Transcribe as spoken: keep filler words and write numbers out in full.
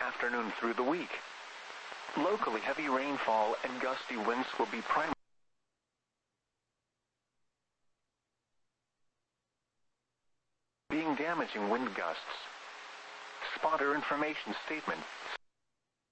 afternoon through the week. Locally heavy rainfall and gusty winds will be primary. Being damaging wind gusts. Spotter information statement.